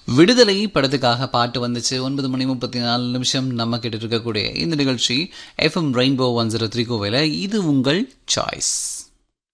விடுதலை படத்துக்காக பாட்டு வந்துச்சு. 9:34 நம்ம கேட்டு இருக்கக்கூடிய இந்த நிகழ்ச்சி FM ரெயின்போ 103 கோவையில் இது உங்கள் சாய்ஸ்.